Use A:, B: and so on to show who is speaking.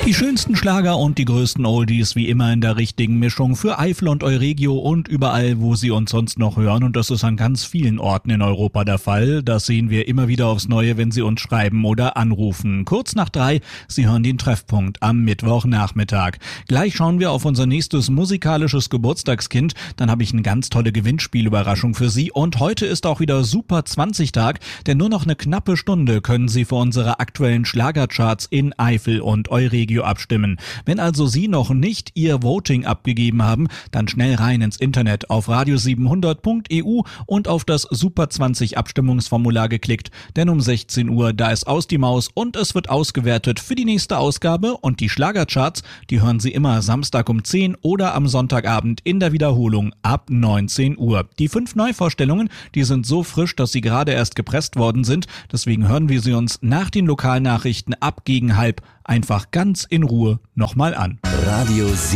A: Die schönsten Schlager und die größten Oldies wie immer in der richtigen Mischung für Eifel und Euregio und überall, wo Sie uns sonst noch hören. Und das ist an ganz vielen Orten in Europa der Fall. Das sehen wir immer wieder aufs Neue, wenn Sie uns schreiben oder anrufen. Kurz nach 3, Sie hören den Treffpunkt am Mittwochnachmittag. Gleich schauen wir auf unser nächstes musikalisches Geburtstagskind. Dann habe ich eine ganz tolle Gewinnspielüberraschung für Sie. Und heute ist auch wieder Super 20-Tag, denn nur noch eine knappe Stunde können Sie für unsere aktuellen Schlagercharts in Eifel und Euregio abstimmen. Wenn also Sie noch nicht Ihr Voting abgegeben haben, dann schnell rein ins Internet auf radio700.eu und auf das Super 20 Abstimmungsformular geklickt, denn um 16 Uhr, da ist aus die Maus und es wird ausgewertet für die nächste Ausgabe und die Schlagercharts, die hören Sie immer Samstag um 10 oder am Sonntagabend in der Wiederholung ab 19 Uhr. Die 5 Neuvorstellungen, die sind so frisch, dass sie gerade erst gepresst worden sind, deswegen hören wir sie uns nach den Lokalnachrichten ab gegen halb einfach ganz in Ruhe nochmal an.
B: Radio